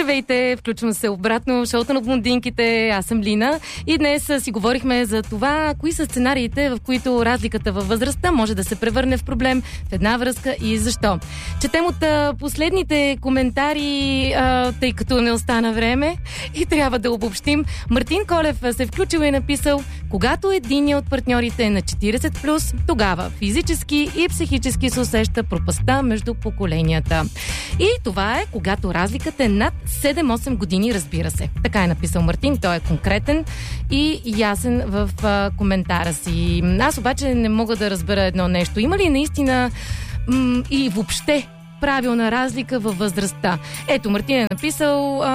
Здравейте, включвам се обратно в шоуто на блондинките. Аз съм Лина и днес си говорихме за това, кои са сценариите, в които разликата във възрастта може да се превърне в проблем в една връзка и защо. Четем от последните коментари, тъй като не остана време и трябва да обобщим. Мартин Колев се включил и написал: когато единият от партньорите е на 40+, тогава физически и психически се усеща пропастта между поколенията. И това е когато разликата е над 7-8 години, разбира се. Така е написал Мартин, той е конкретен и ясен в коментара си. Аз обаче не мога да разбера едно нещо. Има ли наистина и въобще правилна разлика във възрастта? Ето, Мартин е написал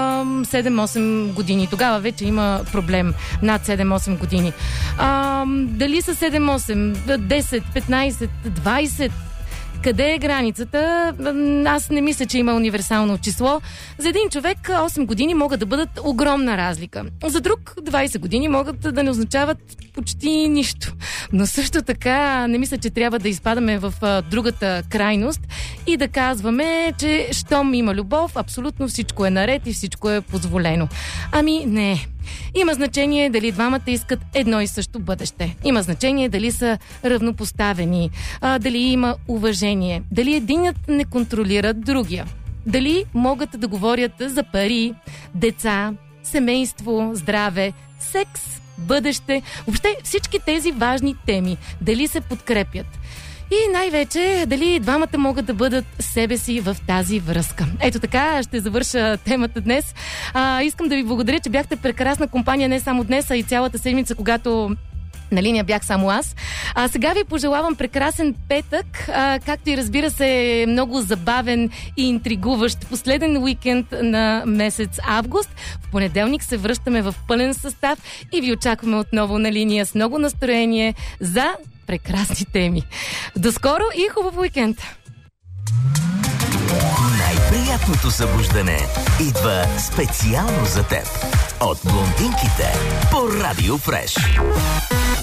7-8 години. Тогава вече има проблем над 7-8 години. Дали са 7-8, 10, 15, 20? Къде е границата? Аз не мисля, че има универсално число. За един човек 8 години могат да бъдат огромна разлика. За друг 20 години могат да не означават почти нищо. Но също така не мисля, че трябва да изпадаме в другата крайност и да казваме, че щом има любов, абсолютно всичко е наред и всичко е позволено. Ами не. Има значение дали двамата искат едно и също бъдеще. Има значение дали са равнопоставени, дали има уважение, дали единят не контролира другия, дали могат да говорят за пари, деца, семейство, здраве, секс, бъдеще, въобще всички тези важни теми, дали се подкрепят. И най-вече, дали двамата могат да бъдат себе си в тази връзка. Ето така ще завърша темата днес. Искам да ви благодаря, че бяхте прекрасна компания не само днес, а и цялата седмица, когато на линия бях само аз. Сега ви пожелавам прекрасен петък, както и разбира се много забавен и интригуващ последен уикенд на месец август. В понеделник се връщаме в пълен състав и ви очакваме отново на линия с много настроение за прекрасни теми. До скоро и хубав уикенд! Най-приятното събуждане идва специално за теб от блондинките по Радио Фреш.